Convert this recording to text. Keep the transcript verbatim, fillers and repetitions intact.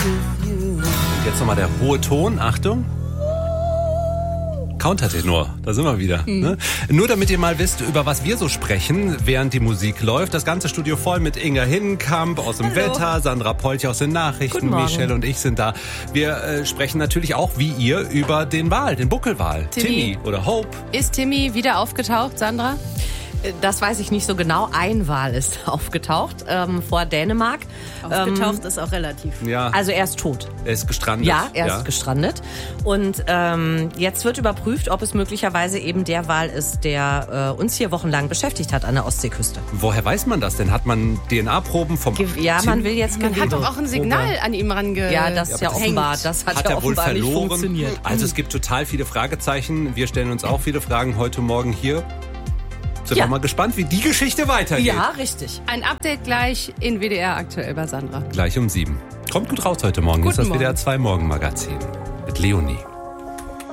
Und jetzt nochmal der hohe Ton, Achtung. Countertenor, da sind wir wieder. Mhm. Ne? Nur damit ihr mal wisst, über was wir so sprechen, während die Musik läuft. Das ganze Studio voll mit Inga Hinnenkamp aus dem Hallo. Wetter, Sandra Polch aus den Nachrichten, Michelle und ich sind da. Wir äh, sprechen natürlich auch, wie ihr, über den Wal, den Buckelwal. Timmy. Timmy oder Hope. Ist Timmy wieder aufgetaucht, Sandra? Das weiß ich nicht so genau. Ein Wal ist aufgetaucht ähm, vor Dänemark. Aufgetaucht ähm, ist auch relativ. Ja. Also er ist tot. Er ist gestrandet. Ja, er ist gestrandet. Und ähm, jetzt wird überprüft, ob es möglicherweise eben der Wal ist, der äh, uns hier wochenlang beschäftigt hat an der Ostseeküste. Woher weiß man das denn? Hat man D N A-Proben vom Ge- Ja, Tim? man will jetzt Man hat Gewebe- doch auch ein Signal an ihm range... Ja, das ist ja, aber das offenbar. Das hat, Hat ja er wohl offenbar nicht verloren? funktioniert. Also es gibt total viele Fragezeichen. Wir stellen uns auch viele Fragen heute Morgen hier. Sind Ja. wir mal gespannt, wie die Geschichte weitergeht. Ja, richtig. Ein Update gleich in W D R aktuell bei Sandra. Gleich um sieben. Kommt gut raus heute Morgen. Guten ist das W D R Morgen. zwei Morgenmagazin mit Leonie.